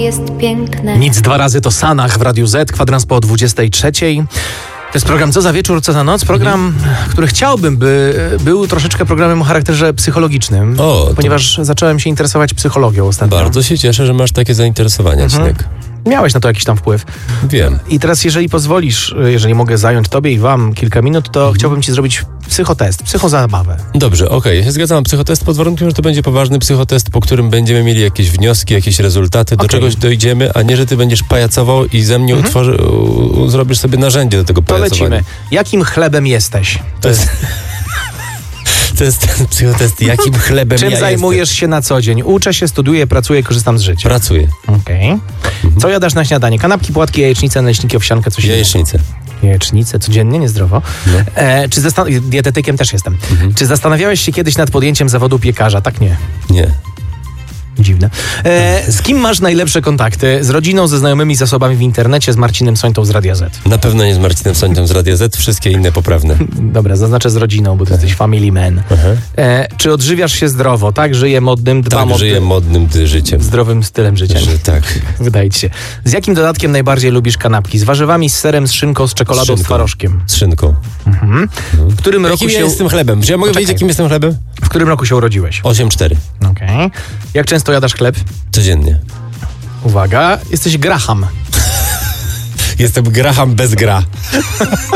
jest piękne. Nic dwa razy to Sanach w Radiu Z, kwadrans po 23:00. To jest program Co za wieczór, co za noc. Program, który chciałbym, by był troszeczkę programem o charakterze psychologicznym. Ponieważ zacząłem się interesować psychologią ostatnio. Bardzo się cieszę, że masz takie zainteresowania, Cinek. Miałeś na to jakiś tam wpływ. Wiem. I teraz, jeżeli pozwolisz, jeżeli mogę zająć tobie i wam kilka minut, to chciałbym ci zrobić psychotest, psychozabawę. Dobrze, okej, ja się zgadzam. Psychotest pod warunkiem, że to będzie poważny psychotest, po którym będziemy mieli jakieś wnioski, jakieś rezultaty, do czegoś dojdziemy, a nie, że ty będziesz pajacował i ze mnie zrobisz sobie narzędzie do tego pajacowania. Lecimy. Jakim chlebem jesteś? To jest ten psychotest, jakim chlebem Czym zajmujesz się na co dzień? Uczę się, studiuję, pracuję, korzystam z życia. Pracuję. Okej. Co jadasz na śniadanie? Kanapki, płatki, jajecznice, naleśniki, owsiankę, coś innego? Jajecznicę. Jajecznicę, codziennie, niezdrowo. No. Dietetykiem też jestem. Czy zastanawiałeś się kiedyś nad podjęciem zawodu piekarza? Tak, nie. Nie. Dziwne. Z kim masz najlepsze kontakty? Z rodziną, ze znajomymi, zasobami w internecie, z Marcinem Sońtą z Radia Z? Na pewno nie z Marcinem Sońtą z Radia Z, wszystkie inne poprawne. Dobra, zaznaczę z rodziną, bo ty jesteś family man. Czy odżywiasz się zdrowo? Tak, żyję modnym, żyję modnym życiem. Zdrowym stylem życia. Tak. Wydaje ci się. Z jakim dodatkiem najbardziej lubisz kanapki? Z warzywami, z serem, z szynką, z czekoladą, z twarożkiem? Z szynką. W którym roku jakim ja jestem chlebem? Czy ja mogę wiedzieć, jakim jestem chlebem? W którym roku się urodziłeś? 8-4. Okej. Jak często jadasz chleb? Codziennie. Uwaga, jesteś Graham. Jestem Graham bez gra.